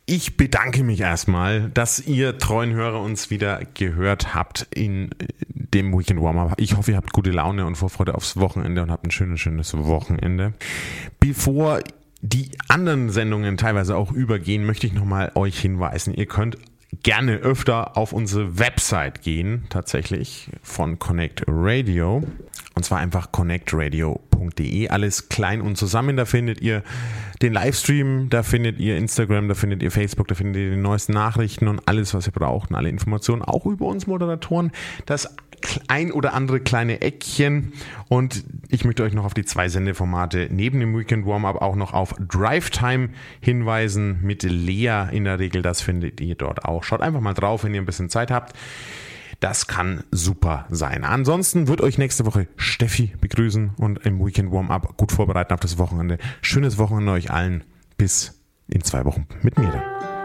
Ich bedanke mich erstmal, dass ihr treuen Hörer uns wieder gehört habt in dem Weekend Warm-Up. Ich hoffe, ihr habt gute Laune und Vorfreude aufs Wochenende und habt ein schönes Wochenende. Bevor die anderen Sendungen teilweise auch übergehen, möchte ich nochmal euch hinweisen, ihr könnt gerne öfter auf unsere Website gehen, tatsächlich, von Connect Radio. Und zwar einfach connectradio.de. Alles klein und zusammen. Da findet ihr den Livestream, da findet ihr Instagram, da findet ihr Facebook, da findet ihr die neuesten Nachrichten und alles, was ihr braucht und alle Informationen, auch über uns Moderatoren. Das ein oder andere kleine Eckchen. Und ich möchte euch noch auf die 2 Sendeformate neben dem Weekend Warm-Up auch noch auf Drive Time hinweisen mit Lea in der Regel. Das findet ihr dort auch. Schaut einfach mal drauf, wenn ihr ein bisschen Zeit habt. Das kann super sein. Ansonsten wird euch nächste Woche Steffi begrüßen und im Weekend Warm-Up gut vorbereiten auf das Wochenende. Schönes Wochenende euch allen. Bis in 2 Wochen mit mir dann.